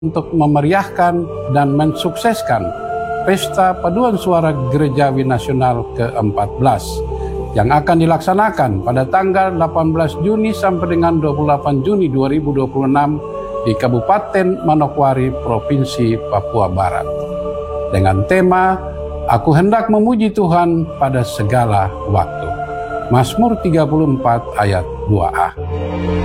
untuk memeriahkan dan mensukseskan Pesta Paduan Suara Gerejawi Nasional ke-14 yang akan dilaksanakan pada tanggal 18 Juni sampai dengan 28 Juni 2026 di Kabupaten Manokwari, Provinsi Papua Barat. Dengan tema, Aku hendak memuji Tuhan pada segala waktu. Mazmur 34 ayat 2a.